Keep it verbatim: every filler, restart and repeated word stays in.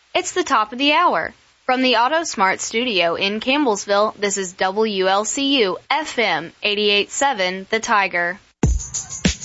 It's the top of the hour. From the AutoSmart studio in Campbellsville, this is W L C U F M eighty-eight point seven The Tiger.